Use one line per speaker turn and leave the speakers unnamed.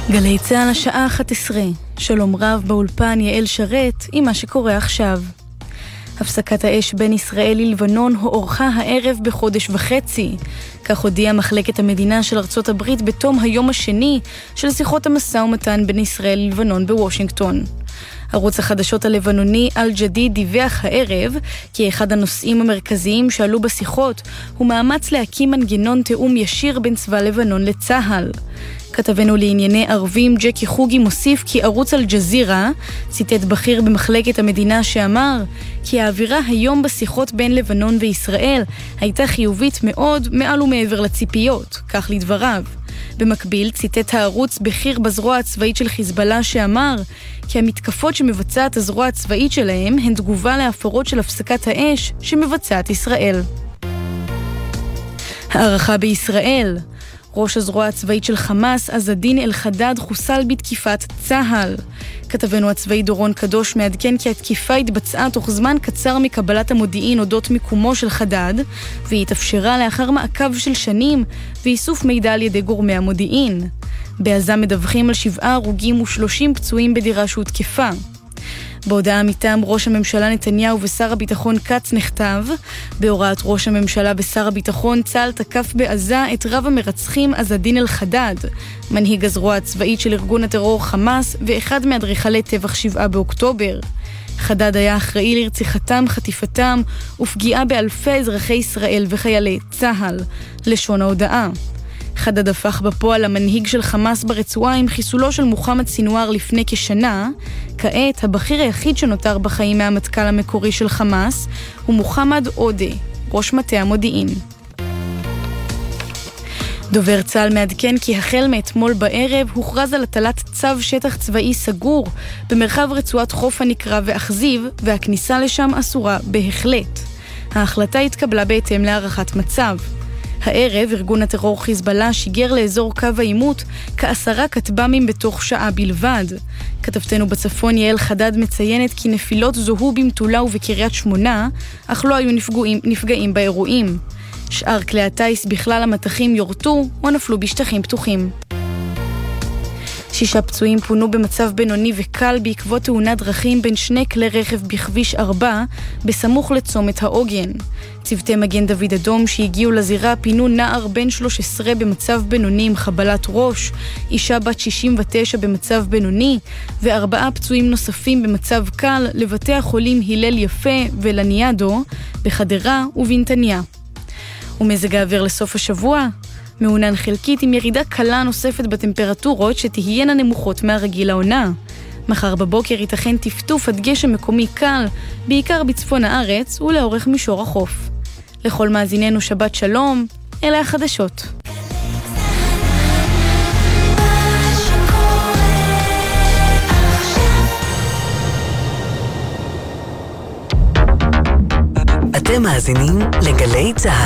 גלי צהל השעה 11. שלום רב באולפן יעל שרת עם מה שקורה עכשיו. הפסקת האש בין ישראל ללבנון הוארכה הערב בחודש וחצי. כך הודיעה מחלקת המדינה של ארצות הברית בתום היום השני של שיחות המשא ומתן בין ישראל ללבנון בוושינגטון. ערוץ החדשות הלבנוני אל-ג'דיד דיווח הערב כי אחד הנושאים המרכזיים שעלו בשיחות הוא מאמץ להקים מנגנון תאום ישיר בין צבא לבנון לצה"ל. כתבנו לענייני ערבים ג'קי חוגי מוסיף כי ערוץ אל-ג'זירה ציטט בכיר במחלקת המדינה שאמר כי האווירה היום בשיחות בין לבנון וישראל הייתה חיובית מאוד מעל ומעבר לציפיות, כך לדבריו. במקביל ציטט הערוץ בכיר בזרוע הצבאית של חיזבאללה שאמר כי המתקפות שמבצעת הזרוע הצבאית שלהם הן תגובה להפרות של הפסקת האש שמבצעת ישראל. הערכה בישראל. ראש הזרוע הצבאית של חמאס, עז א-דין אל-חדד, חוסל בתקיפת צה"ל. כתבנו הצבאי דורון קדוש מעדכן כי התקיפה התבצעה תוך זמן קצר מקבלת המודיעין אודות מיקומו של חדד, והיא התאפשרה לאחר מעקב של שנים ואיסוף מידע על ידי גורמי המודיעין. בעזה מדווחים על 7 הרוגים ו30 פצועים בדירה שהותקפה. בהודעה מטעם ראש הממשלה נתניהו ושר הביטחון קץ נכתב, בהוראת ראש הממשלה ושר הביטחון צה"ל תקף בעזה את רב המרצחים עז א-דין אל-חדד, מנהיג הזרוע הצבאית של ארגון הטרור חמאס ואחד מאדריכלי טבח 7 באוקטובר. חדד היה אחראי לרציחתם, חטיפתם ופגיעה באלפי אזרחי ישראל וחיילי צה"ל. לשון ההודעה. חדד הפך בפועל המנהיג של חמאס ברצועה עם חיסולו של מוחמד סינואר לפני כשנה. כעת הבכיר היחיד שנותר בחיים מהמטכ"ל המקורי של חמאס הוא מוחמד עודה, ראש מטה המודיעין. דובר צה"ל מעדכן כי החל מאתמול בערב הוכרז על הטלת צו שטח צבאי סגור במרחב רצועת חוף הנקרה ואכזיב, והכניסה לשם אסורה בהחלט. ההחלטה התקבלה בהתאם להערכת מצב. הערב ארגון הטרור חיזבאללה שיגר לאזור קו העימות כ10 כטב"מים בתוך שעה בלבד. כתבתנו בצפון יעל חדד מציינת כי נפילות זוהו במטולה ובקריית שמונה, אך לא היו נפגעים באירועים. שאר כלי הטייס בכלל המטחים יורטו או נפלו בשטחים פתוחים. 6 פצועים פונו במצב בינוני וקל בעקבות תאונת דרכים בין 2 כלי רכב בכביש 4 בסמוך לצומת העוגן. צוותי מגן דוד אדום שהגיעו לזירה פינו נער בן 13 במצב בינוני עם חבלת ראש, אישה בת 69 במצב בינוני ו4 פצועים נוספים במצב קל לבתי החולים הלל יפה ולניאדו בחדרה ובנתניה. ומזג האוויר לסוף השבוע מעונן חלקית עם ירידה קלה נוספת בטמפרטורות שתהיינה נמוכות מהרגיל העונה. מחר בבוקר ייתכן טפטוף עד גשם מקומי קל, בעיקר בצפון הארץ ולאורך מישור החוף. לכל מאזיננו שבת שלום, אלה החדשות.
אתם מאזינים לגלי צהל.